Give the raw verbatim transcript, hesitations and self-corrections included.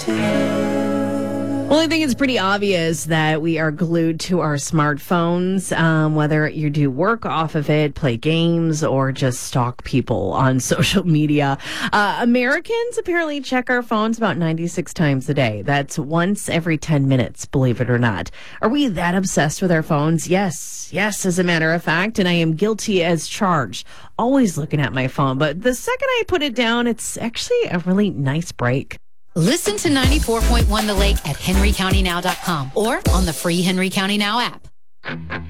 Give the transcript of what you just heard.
Well, I think it's pretty obvious that we are glued to our smartphones, um, whether you do work off of it, play games, or just stalk people on social media. Uh, Americans apparently check our phones about ninety-six times a day. That's once every ten minutes, believe it or not. Are we that obsessed with our phones? Yes. Yes, as a matter of fact, and I am guilty as charged. Always looking at my phone. But the second I put it down, it's actually a really nice break. Listen to ninety-four point one The Lake at henry county now dot com or on the free Henry County Now app.